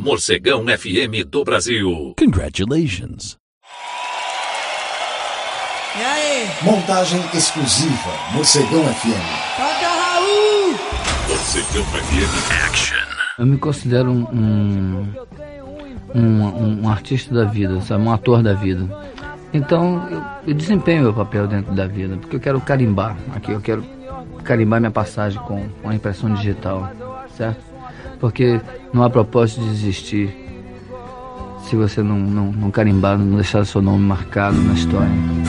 Morcegão FM do Brasil. Congratulations. E aí? Montagem exclusiva, Morcegão FM. Toca, Raul! Morcegão FM Action. Eu me considero um artista da vida, sabe? Um ator da vida. Então eu desempenho meu papel dentro da vida, porque eu quero carimbar aqui, eu quero carimbar minha passagem com a impressão digital, certo? Porque não há propósito de existir se você não carimbar, não deixar seu nome marcado na história.